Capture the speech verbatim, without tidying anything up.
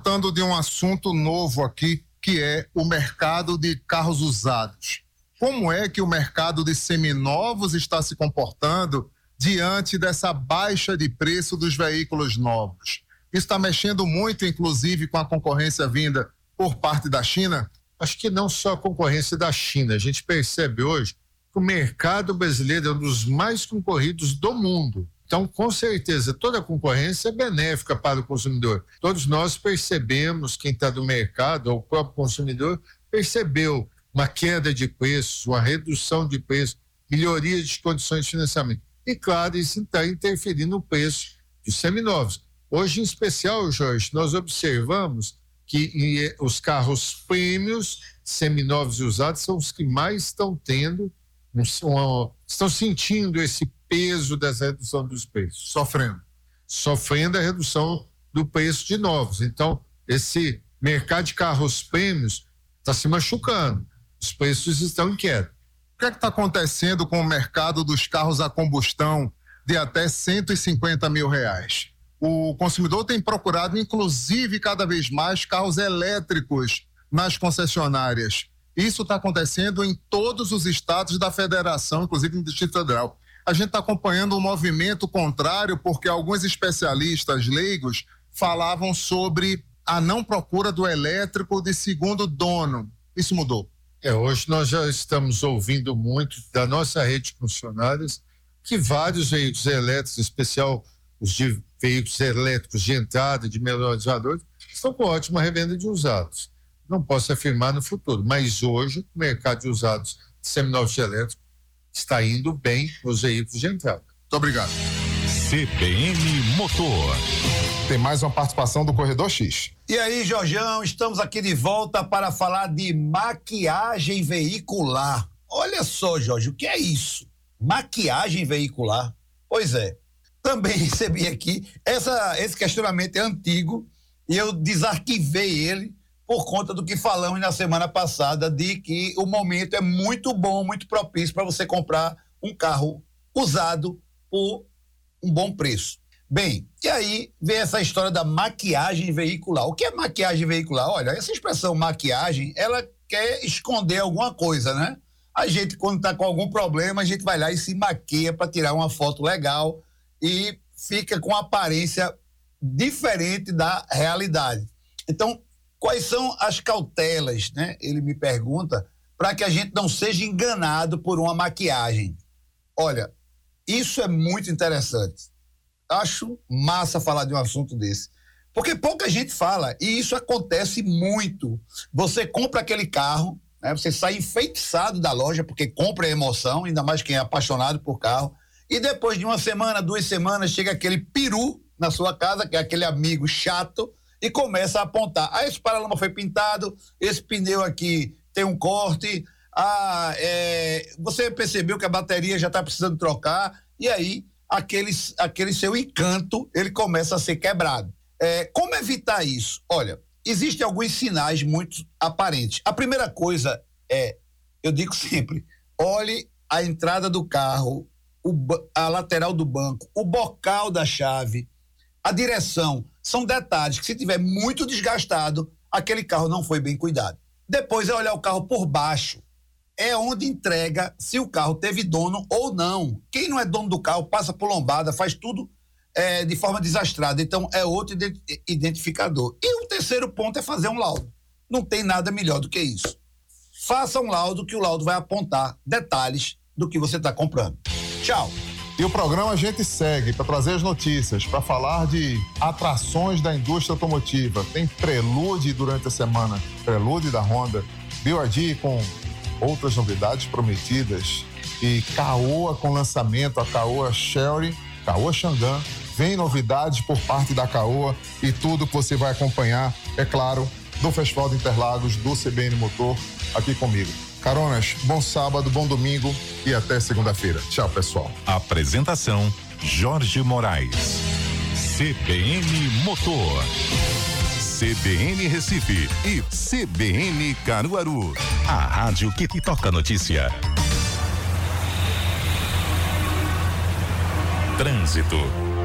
tratando de um assunto novo aqui, que é o mercado de carros usados. Como é que o mercado de seminovos está se comportando diante dessa baixa de preço dos veículos novos? Isso está mexendo muito, inclusive, com a concorrência vinda por parte da China? Acho que não só a concorrência da China. A gente percebe hoje que o mercado brasileiro é um dos mais concorridos do mundo. Então, com certeza, toda a concorrência é benéfica para o consumidor. Todos nós percebemos, quem está do mercado, ou o próprio consumidor, percebeu uma queda de preços, uma redução de preços, melhoria de condições de financiamento. E, claro, isso está interferindo no preço dos seminovos. Hoje, em especial, Jorge, nós observamos que os carros prêmios, seminovos e usados, são os que mais estão tendo, estão sentindo esse peso dessa redução dos preços. Sofrendo. Sofrendo a redução do preço de novos. Então, esse mercado de carros prêmios está se machucando. Os preços estão em queda. O que é que está acontecendo com o mercado dos carros a combustão de até cento e cinquenta mil reais? O consumidor tem procurado, inclusive, cada vez mais carros elétricos nas concessionárias. Isso está acontecendo em todos os estados da federação, inclusive no Distrito Federal. A gente está acompanhando um movimento contrário porque alguns especialistas leigos falavam sobre a não procura do elétrico de segundo dono. Isso mudou. É, hoje nós já estamos ouvindo muito da nossa rede de funcionários que vários veículos elétricos, em especial os de veículos elétricos de entrada, de menores valores, estão com ótima revenda de usados. Não posso afirmar no futuro, mas hoje o mercado de usados de seminovos elétricos está indo bem nos veículos de entrada. Muito obrigado. C B N Motor. Tem mais uma participação do Corredor X. E aí, Jorjão, estamos aqui de volta para falar de maquiagem veicular. Olha só, Jorge, o que é isso? Maquiagem veicular? Pois é. Também recebi aqui, essa, esse questionamento é antigo e eu desarquivei ele por conta do que falamos na semana passada de que o momento é muito bom, muito propício para você comprar um carro usado por um bom preço. Bem, e aí vem essa história da maquiagem veicular. O que é maquiagem veicular? Olha, essa expressão maquiagem, ela quer esconder alguma coisa, né? A gente, quando está com algum problema, a gente vai lá e se maquia para tirar uma foto legal e fica com aparência diferente da realidade. Então, quais são as cautelas, né? Ele me pergunta, para que a gente não seja enganado por uma maquiagem. Olha, isso é muito interessante. Acho massa falar de um assunto desse. Porque pouca gente fala, e isso acontece muito. Você compra aquele carro, né? Você sai enfeitiçado da loja, porque compra a emoção, ainda mais quem é apaixonado por carro. E depois de uma semana, duas semanas, chega aquele peru na sua casa, que é aquele amigo chato, e começa a apontar. Ah, esse paralama foi pintado, esse pneu aqui tem um corte, ah, é, você percebeu que a bateria já está precisando trocar, e aí aquele, aquele seu encanto, ele começa a ser quebrado. É, como evitar isso? Olha, existem alguns sinais muito aparentes. A primeira coisa é, eu digo sempre, olhe a entrada do carro, O, a lateral do banco, o bocal da chave, a direção, são detalhes que, se tiver muito desgastado, aquele carro não foi bem cuidado. Depois é olhar o carro por baixo, é onde entrega se o carro teve dono ou não. Quem não é dono do carro passa por lombada, faz tudo é, de forma desastrada, então é outro identificador. E o terceiro ponto é fazer um laudo. Não tem nada melhor do que isso. Faça um laudo, que o laudo vai apontar detalhes do que você está comprando. Tchau. E o programa a gente segue para trazer as notícias, para falar de atrações da indústria automotiva. Tem Prelude durante a semana, Prelude da Honda, B Y D com outras novidades prometidas e Caoa com lançamento, a Caoa Chery, Caoa Xangan. Vem novidades por parte da Caoa e tudo que você vai acompanhar, é claro, do Festival de Interlagos, do C B N Motor, aqui comigo. Caronas, bom sábado, bom domingo e até segunda-feira. Tchau, pessoal. Apresentação, Jorge Moraes. C B N Motor. C B N Recife e C B N Caruaru. A rádio que te toca notícia. Trânsito.